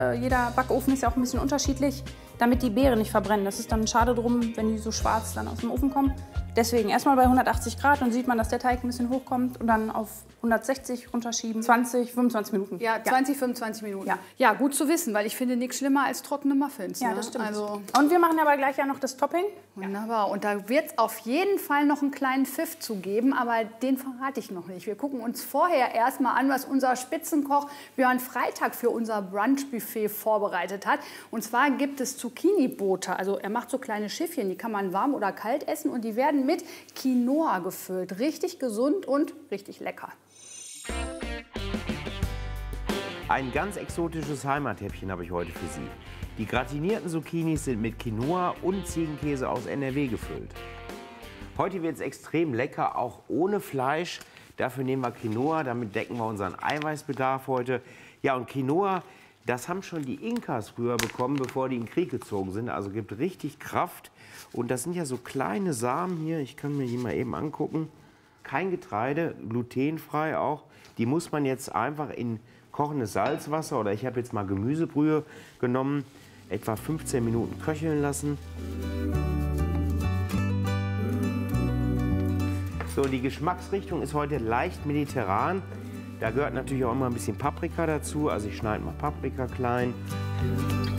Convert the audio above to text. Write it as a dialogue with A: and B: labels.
A: Jeder Backofen ist ja auch ein bisschen unterschiedlich, damit die Beeren nicht verbrennen. Das ist dann schade drum, wenn die so schwarz dann aus dem Ofen kommen. Deswegen erstmal bei 180 Grad, dann sieht man, dass der Teig ein bisschen hochkommt und dann auf 160 runterschieben. 20, 25 Minuten.
B: Ja, 20, 25 Minuten.
A: Ja.
B: Ja, gut zu wissen, weil ich finde nichts schlimmer als trockene Muffins.
A: Ja,
B: ne?
A: das stimmt.
B: Also,
A: Und wir machen aber gleich ja noch das Topping.
B: wunderbar. Und da wird es auf jeden Fall noch einen kleinen Pfiff zu geben, aber den verrate ich noch nicht. Wir gucken uns vorher erstmal an, was unser Spitzenkoch Björn Freitag für unser Brunchbuffet vorbereitet hat. Und zwar gibt es Zucchini-Boote. Also er macht so kleine Schiffchen, die kann man warm oder kalt essen und die werden mit Quinoa gefüllt. Richtig gesund und richtig lecker.
C: Ein ganz exotisches Heimathäppchen habe ich heute für Sie. Die gratinierten Zucchinis sind mit Quinoa und Ziegenkäse aus NRW gefüllt. Heute wird es extrem lecker, auch ohne Fleisch. Dafür nehmen wir Quinoa, damit decken wir unseren Eiweißbedarf heute. Ja, und Quinoa, das haben schon die Inkas früher bekommen, bevor die in den Krieg gezogen sind. Also gibt richtig Kraft. Und das sind ja so kleine Samen hier. Ich kann mir die mal eben angucken. Kein Getreide, glutenfrei auch. Die muss man jetzt einfach in kochendes Salzwasser oder ich habe jetzt mal Gemüsebrühe genommen, etwa 15 Minuten köcheln lassen. So, die Geschmacksrichtung ist heute leicht mediterran. Da gehört natürlich auch immer ein bisschen Paprika dazu. Also ich schneide mal Paprika klein.